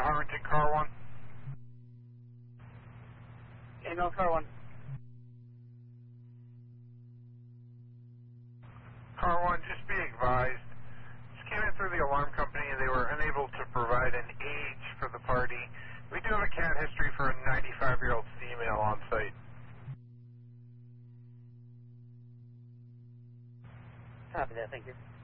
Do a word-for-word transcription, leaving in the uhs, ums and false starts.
Harrington, car one. Hey, no, car one. Car one, just be advised. Just came in through the alarm company and they were unable to provide an age for the party. We do have a cat history for a ninety-five-year-old female on site. Copy that, thank you.